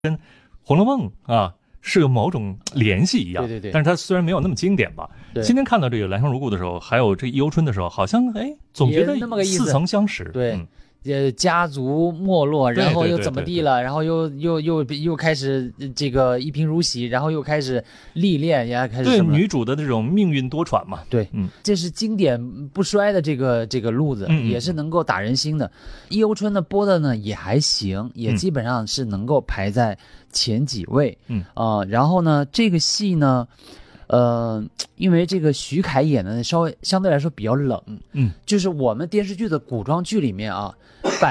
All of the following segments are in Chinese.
《红楼梦》啊是有某种联系一样。 对对对。 但是它虽然没有那么经典吧，今天看到这个《兰香如故》的时候，还有这《忆游春》的时候，好像总觉得似曾相识。 对。家族没落，然后又怎么地了，然后又开始这个一贫如洗，然后又开始历练，也开始对女主的这种命运多舛嘛。 对，这是经典不衰的这个路子，也是能够打人心的。忆游春呢播的呢也还行，也基本上是能够排在前几位。然后呢这个戏呢。因为这个徐凯演的稍微相对来说比较冷，就是我们电视剧的古装剧里面啊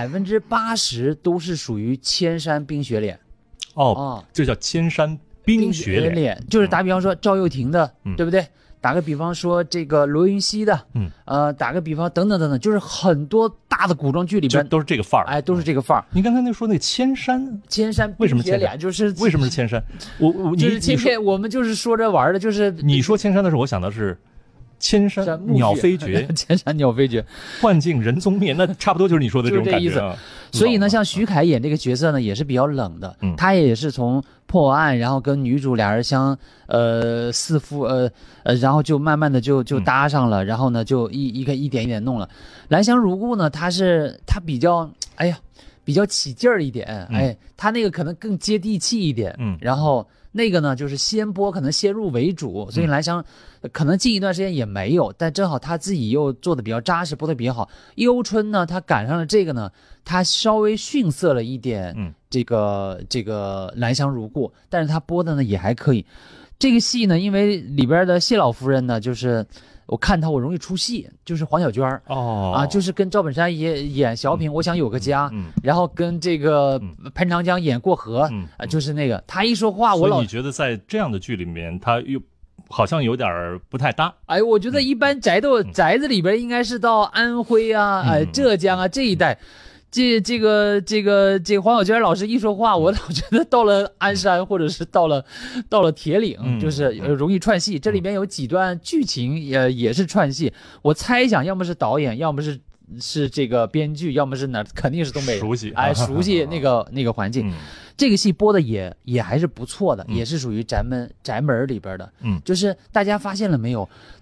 ，80%都是属于千山冰雪脸。 这叫千山冰雪脸， 就是打比方说赵又廷的，对不对？打个比方说这个罗云熙的，打个比方等等等等，就是很多大的古装剧里边都是这个范儿， 都是这个范儿。 你刚才说那千山冰雪脸，就是为什么是千山？ 就是今天我们就是说着玩的，就是你说千山的时候，我想的是千山鸟飞绝， 千山鸟飞绝， 幻境人踪灭，那差不多就是你说的这种感觉。 就这意思。所以呢，像徐凯演这个角色呢，也是比较冷的。他也是从破案，然后跟女主俩人似夫，然后就慢慢的就搭上了，然后呢就一点一点弄了。兰香如故呢，他比较比较起劲儿一点，他那个可能更接地气一点，然后。那个呢，就是先播，可能先入为主，所以兰香可能近一段时间也没有，但正好他自己又做的比较扎实，播的比较好。忆游春呢，他赶上了这个呢，他稍微逊色了一点，这个兰香如故，但是他播的呢也还可以。这个戏呢，因为里边的谢老夫人呢，就是我看她我容易出戏，就是黄小娟就是跟赵本山演小品我想有个家，然后跟这个潘长江演过河，就是那个他一说话我所以你觉得在这样的剧里面他又好像有点不太搭？ 我觉得一般宅子里边应该是到安徽啊，浙江啊这一带。这个黄小娟老师一说话，我老觉得到了鞍山或者是到了铁岭，就是容易串戏。这里边有几段剧情也是串戏，我猜想要么是导演，要么是这个编剧，要么是哪，肯定是东北人，熟悉那个环境。这个戏播的也还是不错的，也是属于宅门里边的。就是大家发现了没有？